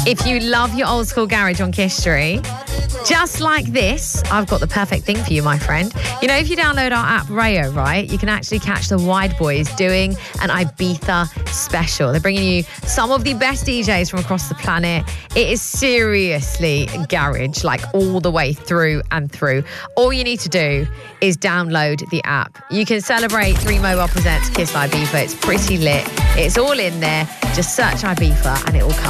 If you love your old school garage on History, just like this, I've got the perfect thing for you, my friend. You know, if you download our app Rayo, right, you can actually catch the Wide Boys doing an Ibiza special. They're bringing you some of the best DJs from across the planet. It is seriously garage, like all the way through and through. All you need to do is download the app. You can celebrate 3 Mobile Presents Kiss Ibiza. It's pretty lit. It's all in there. Just search Ibiza and it will come.